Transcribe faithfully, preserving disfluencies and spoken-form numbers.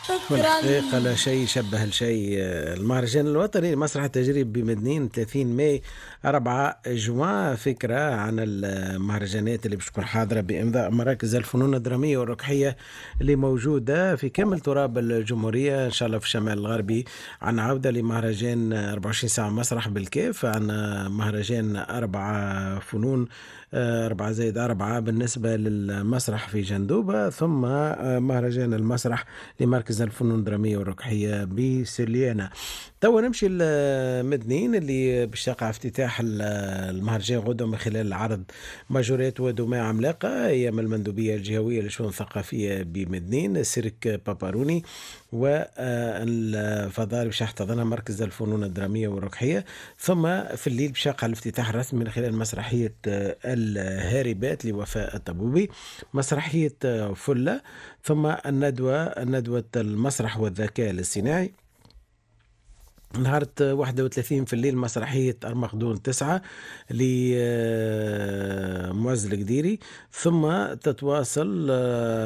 شكرا. والحقيقة لا شيء شبه الشيء. المهرجان الوطني المسرح التجريبي بمدنين ثلاثين ماي أربعة جوان، فكرة عن المهرجانات اللي باش تكون حاضرة بإمضاء مراكز الفنون الدرامية والرقحية اللي موجودة في كامل تراب الجمهورية، إن شاء الله في الشمال الغربي. عن عودة لمهرجان أربعة وعشرين ساعة مسرح بالكيف، عن مهرجان أربعة فنون، آه، أربعة زائد أربعة بالنسبة للمسرح في جندوبة، ثم آه، مهرجان المسرح لمركز الفنون الدرامية والرقحية بسليانة. توا نمشي لمدنين اللي باش يقع افتتاح ال- المهرجان غدوة من خلال العرض ماجورات ودماء عملاقة، أيام المندوبية الجهوية للشؤون الثقافية بمدنين، سيرك باباروني والفضاء باش يحتضنها مركز الفنون الدرامية والرقحية. ثم في الليل باش يقع الافتتاح الرسمي من خلال مسرحية آه، الهاربات لوفاء الطبوبي، مسرحية آه، فلة، ثم الندوة ندوة المسرح والذكاء الاصطناعي نهار واحد وثلاثين في الليل، مسرحية أرمغدون تسعة لمعز القديري. ثم تتواصل آه،